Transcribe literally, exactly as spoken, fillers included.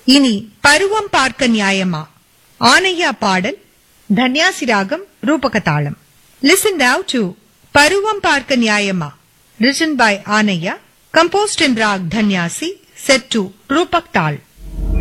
இனி பருவம் பார்க்க நியாயமா ஆனையா பாடல் தன்யாசி ராகம் ரூபகதாளம். Listen now to பருவம் பார்க்க நியாயமா written by Anaya, composed in rag Dhanyasi, set to Rupak Tal.